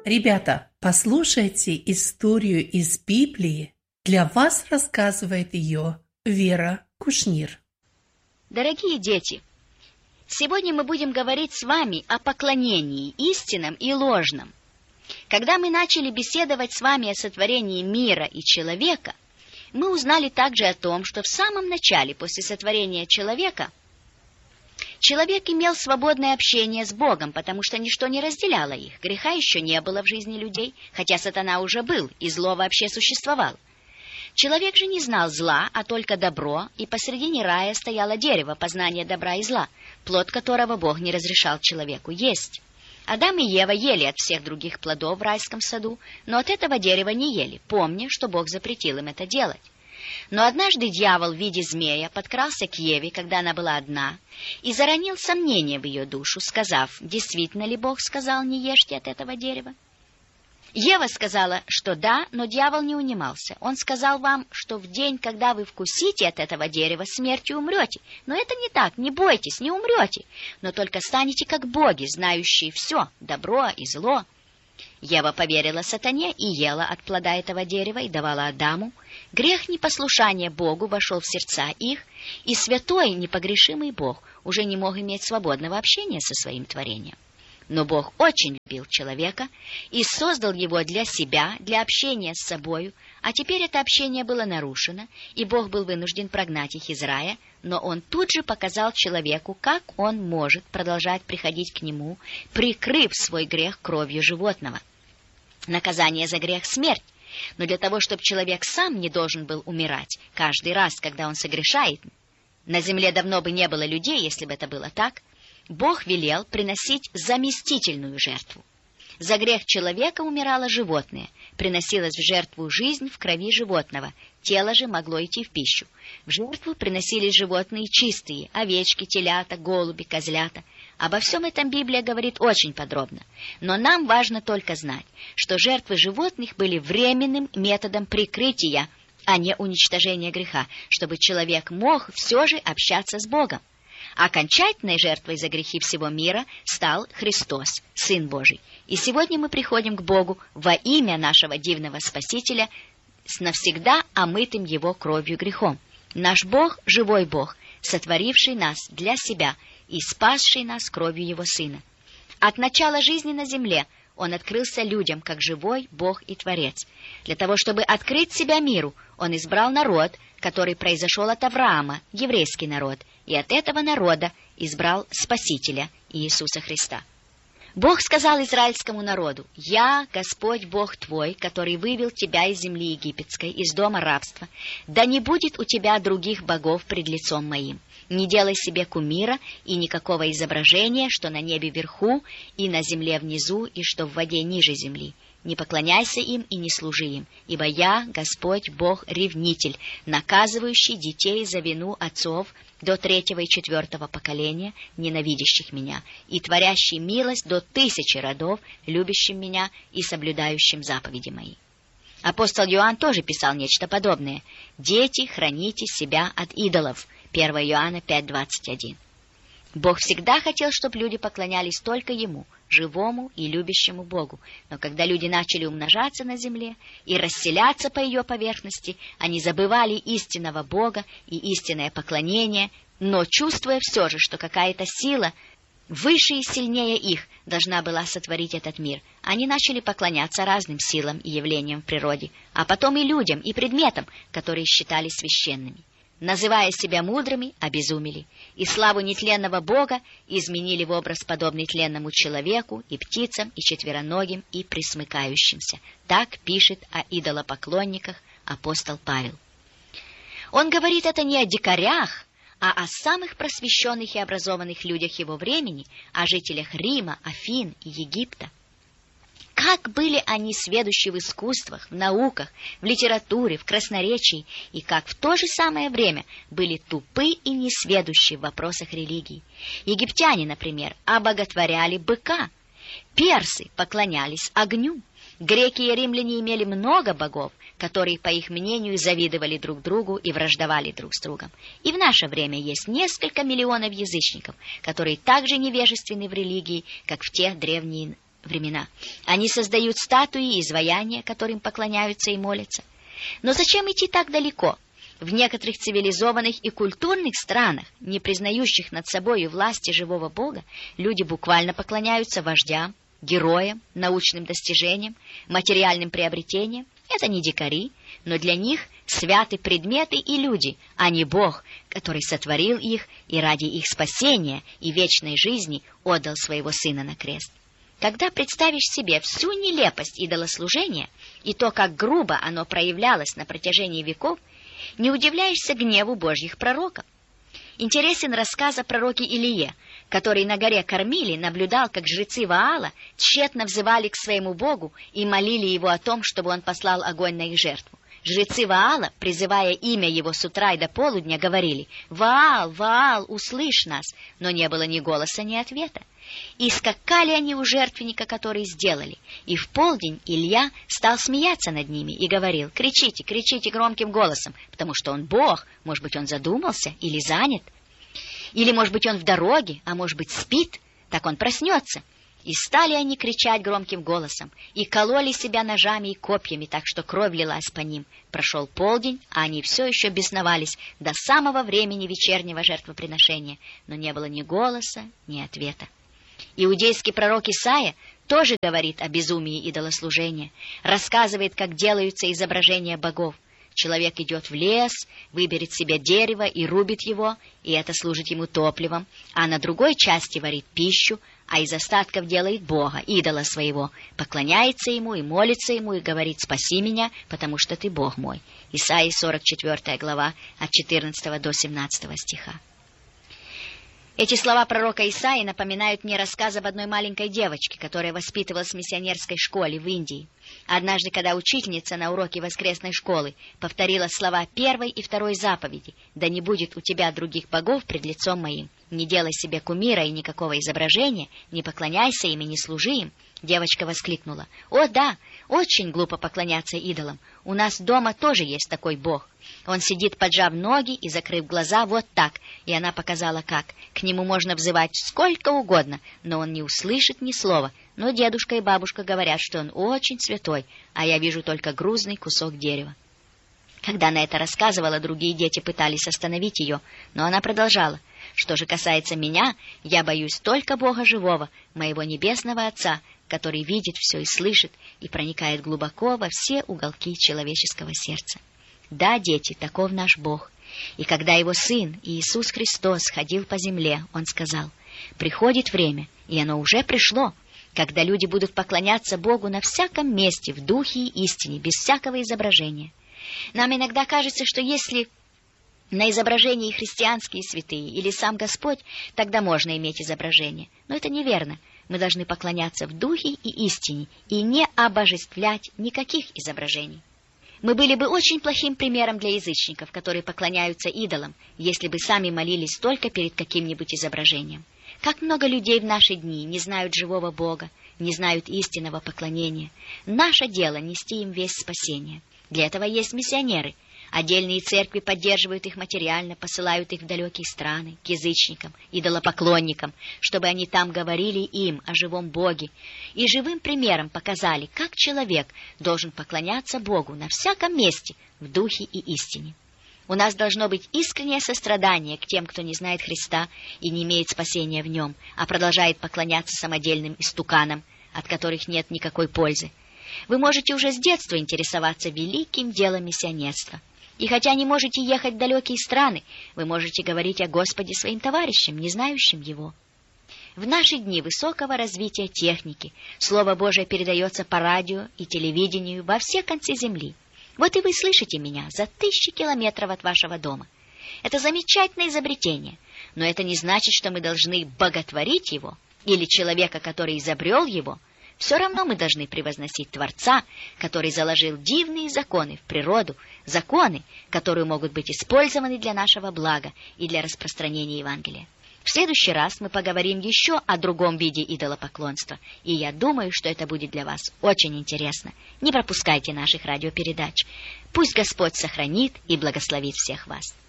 Ребята, послушайте историю из Библии. Для вас рассказывает ее Вера Кушнир. Дорогие дети, сегодня мы будем говорить с вами о поклонении истинном и ложном. Когда мы начали беседовать с вами о сотворении мира и человека, мы узнали также о том, что в самом начале, после сотворения человека, человек имел свободное общение с Богом, потому что ничто не разделяло их. Греха еще не было в жизни людей, хотя сатана уже был, и зло вообще существовало. Человек же не знал зла, а только добро, и посредине рая стояло дерево познания добра и зла, плод которого Бог не разрешал человеку есть. Адам и Ева ели от всех других плодов в райском саду, но от этого дерева не ели, помня, что Бог запретил им это делать. Но однажды дьявол в виде змея подкрался к Еве, когда она была одна, и заронил сомнение в ее душу, сказав: «Действительно ли Бог сказал, не ешьте от этого дерева?» Ева сказала, что да, но дьявол не унимался. Он сказал вам, что в день, когда вы вкусите от этого дерева, смертью умрете. Но это не так, не бойтесь, не умрете, но только станете как боги, знающие все, добро и зло. Ева поверила сатане и ела от плода этого дерева и давала Адаму. Грех непослушания Богу вошел в сердца их, и святой, непогрешимый Бог уже не мог иметь свободного общения со своим творением. Но Бог очень любил человека и создал его для себя, для общения с собою, а теперь это общение было нарушено, и Бог был вынужден прогнать их из рая, но Он тут же показал человеку, как он может продолжать приходить к Нему, прикрыв свой грех кровью животного. Наказание за грех — смерть, но для того, чтобы человек сам не должен был умирать каждый раз, когда он согрешает, на земле давно бы не было людей, если бы это было так, Бог велел приносить заместительную жертву. За грех человека умирало животное, приносилась в жертву жизнь в крови животного, тело же могло идти в пищу. В жертву приносились животные чистые: овечки, телята, голуби, козлята. Обо всем этом Библия говорит очень подробно. Но нам важно только знать, что жертвы животных были временным методом прикрытия, а не уничтожения греха, чтобы человек мог все же общаться с Богом. Окончательной жертвой за грехи всего мира стал Христос, Сын Божий. И сегодня мы приходим к Богу во имя нашего дивного Спасителя, с навсегда омытым Его кровью грехом. Наш Бог — живой Бог, сотворивший нас для себя и спасший нас кровью Его Сына. От начала жизни на земле Он открылся людям, как живой Бог и Творец. Для того, чтобы открыть себя миру, Он избрал народ, который произошел от Авраама, еврейский народ, и от этого народа избрал Спасителя Иисуса Христа. Бог сказал израильскому народу: «Я, Господь Бог твой, который вывел тебя из земли египетской, из дома рабства. Да не будет у тебя других богов пред лицом моим. Не делай себе кумира и никакого изображения, что на небе вверху и на земле внизу, и что в воде ниже земли. Не поклоняйся им и не служи им, ибо я, Господь Бог, ревнитель, наказывающий детей за вину отцов до 3-го и 4-го поколения, ненавидящих меня, и творящий милость до 1000 родов, любящим меня и соблюдающим заповеди мои». Апостол Иоанн тоже писал нечто подобное: «Дети, храните себя от идолов». 1 Иоанна 5:21. Бог всегда хотел, чтобы люди поклонялись только Ему, живому и любящему Богу. Но когда люди начали умножаться на земле и расселяться по ее поверхности, они забывали истинного Бога и истинное поклонение, но, чувствуя все же, что какая-то сила выше и сильнее их должна была сотворить этот мир, они начали поклоняться разным силам и явлениям в природе, а потом и людям, и предметам, которые считали священными. Называя себя мудрыми, обезумели, и славу нетленного Бога изменили в образ, подобный тленному человеку, и птицам, и четвероногим, и пресмыкающимся. Так пишет о идолопоклонниках апостол Павел. Он говорит это не о дикарях, а о самых просвещенных и образованных людях его времени, о жителях Рима, Афин и Египта. Как были они сведущи в искусствах, в науках, в литературе, в красноречии, и как в то же самое время были тупы и несведущи в вопросах религии. Египтяне, например, обоготворяли быка, персы поклонялись огню, греки и римляне имели много богов, которые, по их мнению, завидовали друг другу и враждовали друг с другом. И в наше время есть несколько миллионов язычников, которые так же невежественны в религии, как в те древние времена. Они создают статуи и изваяния, которым поклоняются и молятся. Но зачем идти так далеко? В некоторых цивилизованных и культурных странах, не признающих над собою власти живого Бога, люди буквально поклоняются вождям, героям, научным достижениям, материальным приобретениям. Это не дикари, но для них святы предметы и люди, а не Бог, который сотворил их и ради их спасения и вечной жизни отдал своего Сына на крест. Когда представишь себе всю нелепость идолослужения и то, как грубо оно проявлялось на протяжении веков, не удивляешься гневу Божьих пророков. Интересен рассказ о пророке Илие, который на горе Кармиле наблюдал, как жрецы Ваала тщетно взывали к своему Богу и молили его о том, чтобы он послал огонь на их жертву. Жрецы Ваала, призывая имя его с утра и до полудня, говорили: «Ваал, Ваал, услышь нас!» Но не было ни голоса, ни ответа. И скакали они у жертвенника, который сделали. И в полдень Илья стал смеяться над ними и говорил: «Кричите, кричите громким голосом, потому что он Бог, может быть, он задумался или занят. Или, может быть, он в дороге, а может быть, спит, так он проснется». И стали они кричать громким голосом, и кололи себя ножами и копьями, так что кровь лилась по ним. Прошел полдень, а они все еще бесновались до самого времени вечернего жертвоприношения, но не было ни голоса, ни ответа. Иудейский пророк Исаия тоже говорит о безумии идолослужения, рассказывает, как делаются изображения богов. Человек идет в лес, выберет себе дерево и рубит его, и это служит ему топливом, а на другой части варит пищу, а из остатков делает Бога, идола своего, поклоняется ему и молится ему, и говорит: «Спаси меня, потому что ты Бог мой». Исаии 44 глава, от 14 до 17 стиха. Эти слова пророка Исаии напоминают мне рассказ об одной маленькой девочке, которая воспитывалась в миссионерской школе в Индии. Однажды, когда учительница на уроке воскресной школы повторила слова первой и второй заповеди: «Да не будет у тебя других богов пред лицом моим, не делай себе кумира и никакого изображения, не поклоняйся им и не служи им», девочка воскликнула: «О да, очень глупо поклоняться идолам. У нас дома тоже есть такой Бог. Он сидит, поджав ноги и закрыв глаза, вот так». И она показала, как. К нему можно взывать сколько угодно, но он не услышит ни слова. Но дедушка и бабушка говорят, что он очень святой, а я вижу только грузный кусок дерева. Когда она это рассказывала, другие дети пытались остановить ее, но она продолжала: «Что же касается меня, я боюсь только Бога живого, моего небесного Отца, который видит все и слышит, и проникает глубоко во все уголки человеческого сердца». Да, дети, таков наш Бог. И когда Его Сын Иисус Христос ходил по земле, Он сказал: «Приходит время, и оно уже пришло, когда люди будут поклоняться Богу на всяком месте, в духе и истине, без всякого изображения». Нам иногда кажется, что если на изображении христианские святые или сам Господь, тогда можно иметь изображение. Но это неверно. Мы должны поклоняться в духе и истине и не обожествлять никаких изображений. Мы были бы очень плохим примером для язычников, которые поклоняются идолам, если бы сами молились только перед каким-нибудь изображением. Как много людей в наши дни не знают живого Бога, не знают истинного поклонения. Наше дело — нести им весть спасения. Для этого есть миссионеры. Отдельные церкви поддерживают их материально, посылают их в далекие страны, к язычникам, идолопоклонникам, чтобы они там говорили им о живом Боге и живым примером показали, как человек должен поклоняться Богу на всяком месте, в духе и истине. У нас должно быть искреннее сострадание к тем, кто не знает Христа и не имеет спасения в Нем, а продолжает поклоняться самодельным истуканам, от которых нет никакой пользы. Вы можете уже с детства интересоваться великим делом миссионерства. И хотя не можете ехать в далекие страны, вы можете говорить о Господе своим товарищам, не знающим Его. В наши дни высокого развития техники Слово Божие передается по радио и телевидению во все концы земли. Вот и вы слышите меня за 1000 километров от вашего дома. Это замечательное изобретение, но это не значит, что мы должны боготворить его или человека, который изобрел его. Все равно мы должны превозносить Творца, который заложил дивные законы в природу, законы, которые могут быть использованы для нашего блага и для распространения Евангелия. В следующий раз мы поговорим еще о другом виде идолопоклонства, и я думаю, что это будет для вас очень интересно. Не пропускайте наших радиопередач. Пусть Господь сохранит и благословит всех вас.